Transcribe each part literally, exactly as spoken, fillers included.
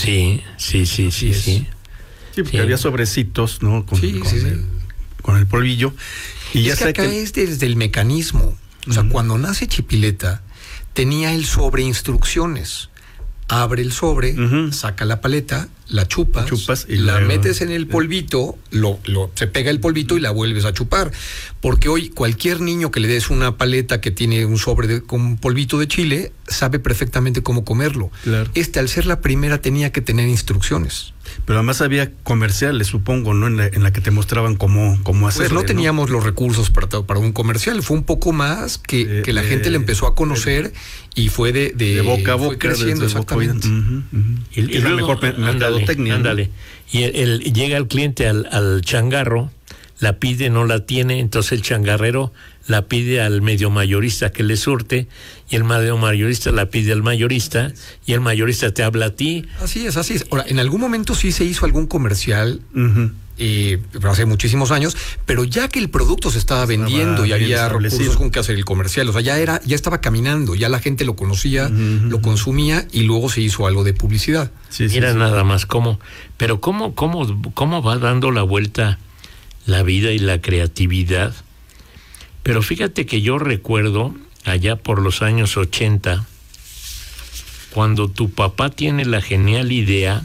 Sí, sí, sí, sí, sí. Sí, porque sí. había sobrecitos, ¿no? Con, sí, con, sí, el, sí. con el polvillo. Y es ya que sé acá que... es desde el mecanismo. O sea, uh-huh. cuando nace Chipileta, tenía el sobre instrucciones. Abre el sobre, uh-huh. saca la paleta, la chupas, chupas y la luego... metes en el polvito, lo, lo, se pega el polvito y la vuelves a chupar. Porque hoy cualquier niño que le des una paleta que tiene un sobre de, con polvito de chile, sabe perfectamente cómo comerlo. Claro. Este, al ser la primera, tenía que tener instrucciones. Pero además había comerciales, supongo, ¿no? En la, en la que te mostraban cómo, cómo hacerlo. Pues no teníamos ¿no? los recursos para, para un comercial. Fue un poco más que, eh, que la eh, gente le empezó a conocer eh, y fue de, de, de boca a boca, fue creciendo, exactamente. Uh-huh, uh-huh. Y, y, y luego, la mejor mercadotecnia. Ándale. ¿No? Y el, el, llega el cliente al, al changarro, la pide, no la tiene, entonces el changarrero la pide al medio mayorista que le surte, y el medio mayorista la pide al mayorista, y el mayorista te habla a ti. Así es, así es. Ahora, en algún momento sí se hizo algún comercial, uh-huh. eh, pero hace muchísimos años, pero ya que el producto se estaba vendiendo y había recursos con que hacer el comercial, o sea, ya era, ya estaba caminando, ya la gente lo conocía, uh-huh. lo consumía, y luego se hizo algo de publicidad. Sí, Mira sí, sí. nada más cómo, pero cómo, cómo, cómo va dando la vuelta la vida y la creatividad. Pero fíjate que yo recuerdo allá por los años ochenta, cuando tu papá tiene la genial idea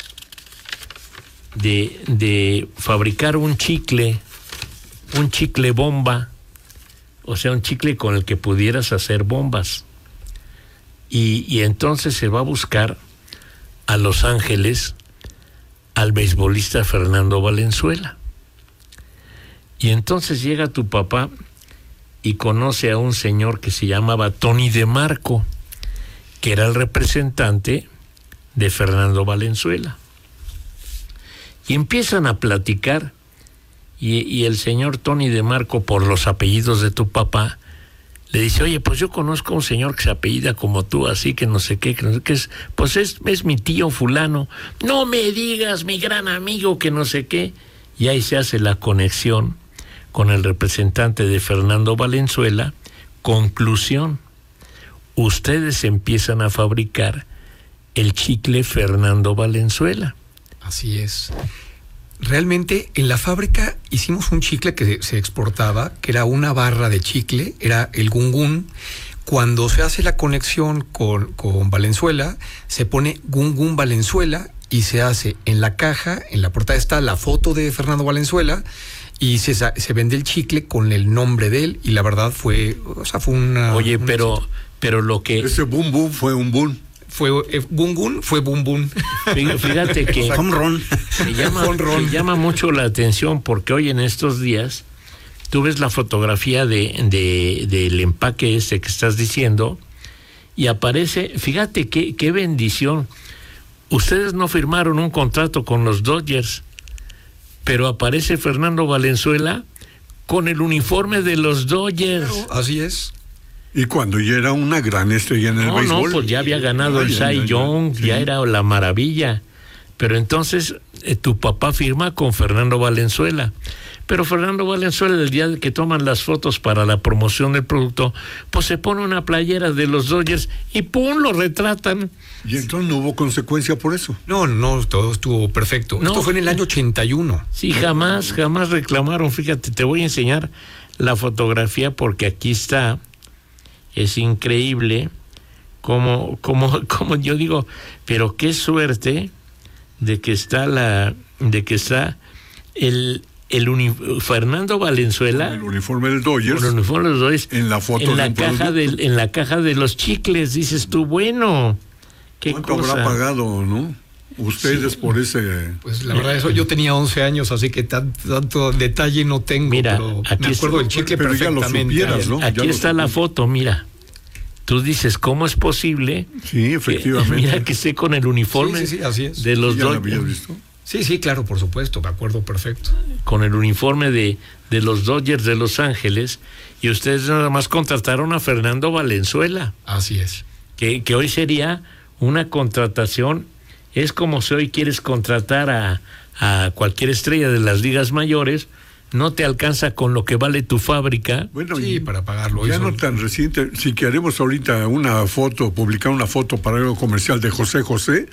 de, de fabricar un chicle, un chicle bomba, o sea, un chicle con el que pudieras hacer bombas. Y, y entonces se va a buscar a Los Ángeles al beisbolista Fernando Valenzuela. Y entonces llega tu papá y conoce a un señor que se llamaba Tony DeMarco, que era el representante de Fernando Valenzuela. Y empiezan a platicar, y, y el señor Tony DeMarco, por los apellidos de tu papá, le dice, oye, pues yo conozco a un señor que se apellida como tú, así que no sé qué, que no sé qué es, pues es, es mi tío fulano. No me digas, mi gran amigo, que no sé qué. Y ahí se hace la conexión con el representante de Fernando Valenzuela. Conclusión, ustedes empiezan a fabricar el chicle Fernando Valenzuela. Así es. Realmente en la fábrica hicimos un chicle que se exportaba, que era una barra de chicle, era el Gungun. Cuando se hace la conexión con, con Valenzuela, se pone Gungun Valenzuela y se hace en la caja, en la portada está la foto de Fernando Valenzuela, y se, se vende el chicle con el nombre de él, y la verdad fue, o sea, fue una... Oye, una pero, éxito. pero lo que... Ese boom boom fue un boom. Fue eh, Gungun, fue boom boom. Fíjate que... Home run. Me llama, me llama mucho la atención, porque hoy en estos días, tú ves la fotografía de, de, del empaque ese que estás diciendo, y aparece, fíjate qué, qué bendición. Ustedes no firmaron un contrato con los Dodgers, pero aparece Fernando Valenzuela con el uniforme de los Dodgers. Claro, así es. Y cuando ya era una gran estrella en el no, béisbol. No, pues ya había ganado ay, el Cy ay, Young, sí. ya era la maravilla. Pero entonces eh, tu papá firma con Fernando Valenzuela. Pero Fernando Valenzuela, el día que toman las fotos para la promoción del producto, pues se pone una playera de los Dodgers y ¡pum!, lo retratan. Y entonces no hubo consecuencia por eso. No, no, todo estuvo perfecto. No, esto fue en el año ochenta y uno. Sí, jamás, jamás reclamaron. Fíjate, te voy a enseñar la fotografía porque aquí está. Es increíble como, como, como yo digo, pero qué suerte de que está la, de que está el el uni, Fernando Valenzuela, el uniforme del Dodgers, el uniforme de los Dodgers, en la foto en la de caja del, en la caja de los chicles, dices tú, bueno, qué ¿cuánto cosa? habrá pagado, no? Ustedes sí. por ese... Pues la verdad, eso yo tenía once años, así que tan, tanto detalle no tengo. Mira, pero aquí me acuerdo está, del chicle pero perfectamente. Ya lo supieras, ¿no? Aquí Ya está la foto, mira. Tú dices, ¿cómo es posible? Sí, efectivamente. Que, mira que esté con el uniforme sí, sí, sí, así es. de los ¿Ya dos. lo habías visto? Sí, sí, claro, por supuesto, me acuerdo perfecto. Con el uniforme de, de los Dodgers de Los Ángeles, y ustedes nada más contrataron a Fernando Valenzuela. Así es. Que, que hoy sería una contratación, es como si hoy quieres contratar a, a cualquier estrella de las ligas mayores, no te alcanza con lo que vale tu fábrica. Bueno, sí, y para pagarlo. Ya eso. no tan reciente, si queremos ahorita una foto, publicar una foto para el comercial de José José,